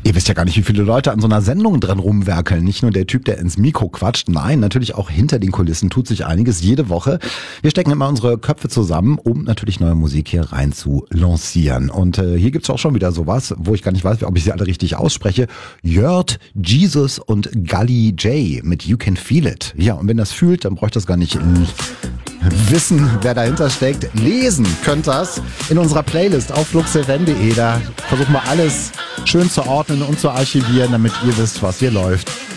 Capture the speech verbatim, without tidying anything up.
Ihr wisst ja gar nicht, wie viele Leute an so einer Sendung dran rumwerkeln. Nicht nur der Typ, der ins Mikro quatscht. Nein, natürlich auch hinter den Kulissen tut sich einiges jede Woche. Wir stecken immer unsere Köpfe zusammen, um natürlich neue Musik hier rein zu lancieren. Und äh, hier gibt's auch schon wieder sowas, wo ich gar nicht weiß, ob ich sie alle richtig ausspreche. Jört, Jesus und Gully J mit You Can Feel It. Ja, und wenn das fühlt, dann bräuchte das gar nicht wissen, wer dahinter steckt. Lesen könnt das in unserer Playlist auf fluxfm punkt de. Da versuchen wir alles schön zu ordnen und zu archivieren, damit ihr wisst, was hier läuft.